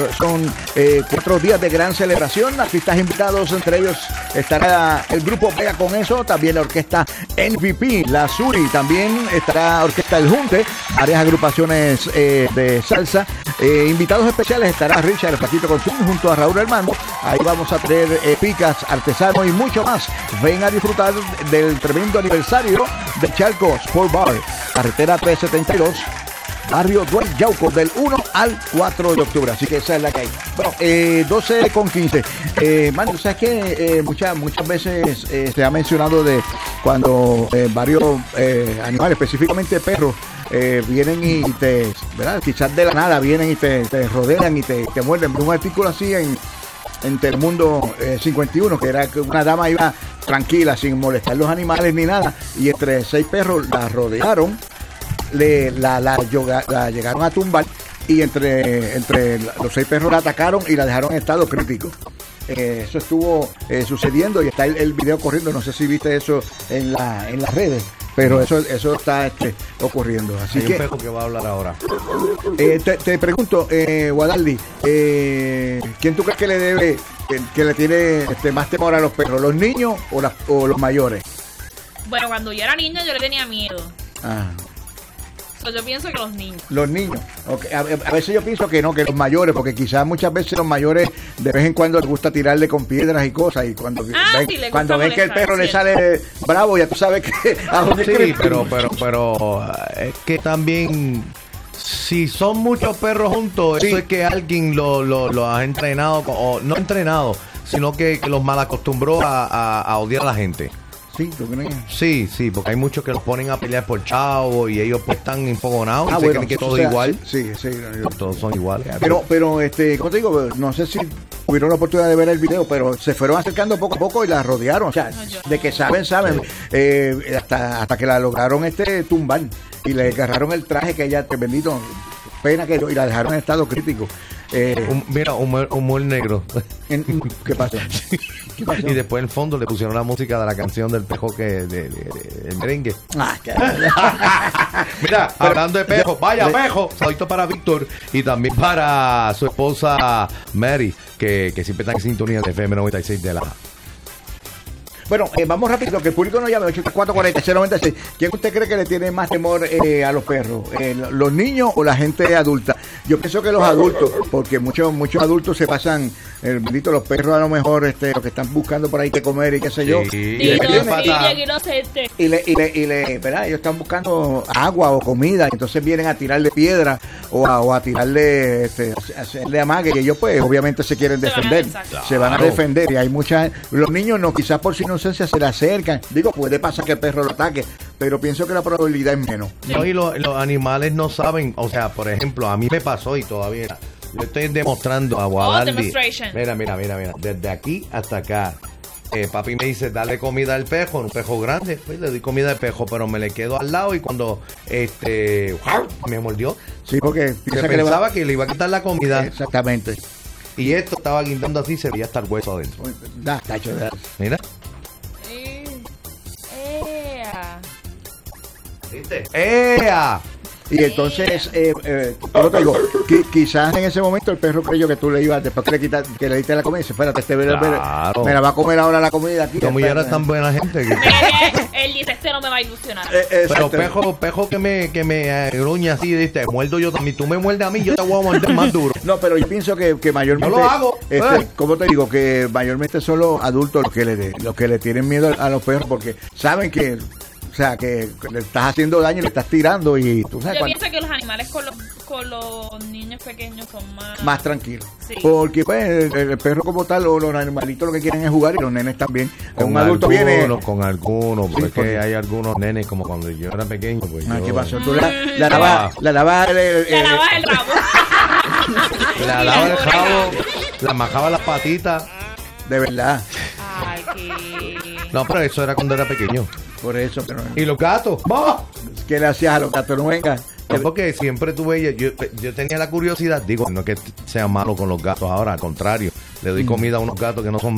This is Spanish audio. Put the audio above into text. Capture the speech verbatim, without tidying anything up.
Son eh, cuatro días de gran celebración, artistas invitados, entre ellos estará el grupo Pega con Eso, también la orquesta N V P, la Suri, también estará Orquesta El Junte, varias agrupaciones eh, de salsa. Eh, invitados especiales estará Richard El Paquito Consum junto a Raúl Hermando. Ahí vamos a tener eh, picas, artesanos y mucho más. Ven a disfrutar del tremendo aniversario de Chalco Sport Bar, carretera trescientos setenta y dos, barrio Duarte Yauco, del uno al cuatro de octubre. Así que esa es la que hay. Bueno, eh, doce con quince. Eh, man, ¿sabes qué? Eh, muchas, muchas veces eh, se ha mencionado de cuando eh, varios eh, animales, específicamente perros, eh, vienen y te, ¿verdad? Quizás de la nada vienen y te, te rodean y te, te muerden. Un artículo así en, en Telemundo eh, cincuenta y uno, que era que una dama iba tranquila, sin molestar los animales ni nada, y entre seis perros la rodearon. Le, la, la, yoga, la llegaron a tumbar y entre, entre los seis perros la atacaron y la dejaron en estado crítico. Eh, eso estuvo eh, sucediendo y está el, el video corriendo. No sé si viste eso en, la, en las redes, pero eso, eso está este, ocurriendo. Así Hay que, un perro que va a hablar ahora. Eh, te, te pregunto, eh, Guadaldi, eh, ¿quién tú crees que le debe, que, que le tiene este, más temor a los perros, los niños o, la, o los mayores? Bueno, cuando yo era niña yo le tenía miedo. Ah. Yo pienso que los niños. Los niños. Okay. A, a veces yo pienso que no, que los mayores, porque quizás muchas veces los mayores de vez en cuando les gusta tirarle con piedras y cosas, y cuando ah, ven, sí, cuando ven que el perro le sale bravo, ya tú sabes que... Sí, pero, pero, pero es que también... Si son muchos perros juntos, sí. Eso es que alguien lo, lo, lo ha entrenado, o no entrenado, sino que, que los malacostumbró a, a, a odiar a la gente. Sí, ¿tú crees? Sí, sí, porque hay muchos que los ponen a pelear por chavo y ellos pues están enfogonados ah, y bueno, se creen que todo o sea, es igual. Sí, sí. Yo, todos son iguales. Pero, pero, este, ¿cómo te digo? No sé si tuvieron la oportunidad de ver el video, pero se fueron acercando poco a poco y la rodearon. O sea, no, yo, de que saben, saben. Sí. Eh, hasta, hasta que la lograron este tumbar y le agarraron el traje que ella, te bendito, pena que y la dejaron en estado crítico. Eh, un, mira, humor, humor negro. En, ¿Qué pasó? ¿Qué pasó? Y después en el fondo le pusieron la música de la canción del pejo que de, de, de, de merengue. Ah, qué mira, pero, hablando de pejo, vaya pejo, saludito para Víctor y también para su esposa Mary, que, que siempre está en sintonía de F M noventa y seis de la... Bueno, eh, vamos rápido, que el público nos llame, ocho cuatro cuatro cero nueve seis. ¿Quién usted cree que le tiene más temor eh, a los perros? Eh, ¿Los niños o la gente adulta? Yo pienso que los adultos, porque muchos muchos adultos se pasan, el bendito, los perros a lo mejor, este, los que están buscando por ahí que comer y qué sé yo. Sí, y, y, le le y, le, y, le, y le, ¿verdad? Ellos están buscando agua o comida, entonces vienen a tirarle piedra o a, o a tirarle, este, a hacerle amague, y ellos pues obviamente se quieren defender, se van a defender, y hay muchas, los niños no, quizás por si no se le acercan, digo, puede pasar que el perro lo ataque, pero pienso que la probabilidad es menos. No, y lo, los animales no saben, o sea, por ejemplo, a mí me pasó y todavía le estoy demostrando a Guadaldi. Oh, mira, mira, mira, mira, desde aquí hasta acá. Eh, papi me dice, dale comida al pejo, un pejo grande, pues le doy comida al pejo, pero me le quedo al lado y cuando este me mordió, sí, porque piensa que pensaba le va... que le iba a quitar la comida. Exactamente. Y esto estaba guindando así, se veía hasta el hueso adentro. Da, tacho, da. Mira. ¿Viste? ¡Ea! Y entonces, eh, eh, pero te digo, qui- quizás en ese momento el perro creyó que tú le ibas, después que le, quitas, que le diste la comida, y dice, espérate, este me, claro. me la va a comer ahora la comida aquí. Como ya era tan buena gente. Que... Él dice, este no me va a ilusionar. Eh, pero pejo, pejo que me, que me gruña así, dice, muerdo yo también, tú me muerdes a mí, yo te voy a morder más duro. No, pero yo pienso que, que mayormente... Yo lo hago. Este, eh. ¿Cómo te digo? Que mayormente son los adultos los que le, los que le tienen miedo a los perros, porque saben que... O sea, que le estás haciendo daño, le estás tirando y tú sabes. Yo cuando... pienso que los animales con los, con los niños pequeños son más... Más tranquilos. Sí. Porque pues el, el perro como tal o los animalitos lo que quieren es jugar y los nenes también. Con un adulto algunos, viene... Con algunos, porque sí, porque... hay algunos nenes como cuando yo era pequeño. Pues ah, yo... ¿qué pasó? Tú la, la lavas la lava el, el, la lava el rabo. La lava el rabo, la majaba las patitas. De verdad. Ay, qué... No, pero eso era cuando era pequeño. Por eso, pero... ¿Y los gatos? ¡Bah! ¿Qué le hacías a los gatos? No venga. No, porque siempre tuve, yo, yo tenía la curiosidad, digo, no es que sea malo con los gatos ahora, al contrario, le doy comida a unos gatos que no son